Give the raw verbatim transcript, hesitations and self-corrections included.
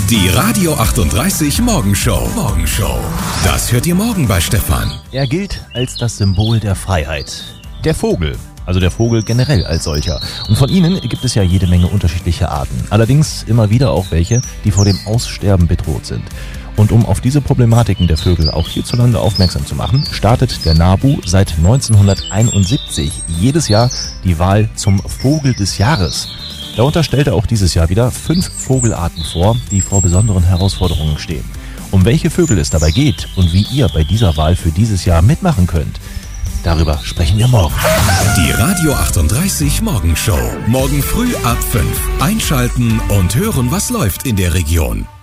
Die Radio achtunddreißig Morgenshow. Morgenshow. Das hört ihr morgen bei Stefan. Er gilt als das Symbol der Freiheit. Der Vogel. Also der Vogel generell als solcher. Und von ihnen gibt es ja jede Menge unterschiedliche Arten. Allerdings immer wieder auch welche, die vor dem Aussterben bedroht sind. Und um auf diese Problematiken der Vögel auch hierzulande aufmerksam zu machen, startet der NABU seit neunzehnhunderteinundsiebzig jedes Jahr die Wahl zum Vogel des Jahres. Darunter stellt er auch dieses Jahr wieder fünf Vogelarten vor, die vor besonderen Herausforderungen stehen. Um welche Vögel es dabei geht und wie ihr bei dieser Wahl für dieses Jahr mitmachen könnt, darüber sprechen wir morgen. Die Radio achtunddreißig Morgenshow. Morgen früh ab fünf. Einschalten und hören, was läuft in der Region.